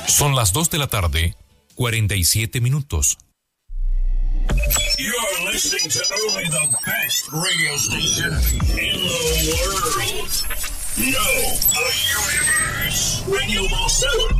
Son las 2 de la tarde, 47 minutos. You're listening to only the best radio station in the world. No, a universe. Radio Marcelo.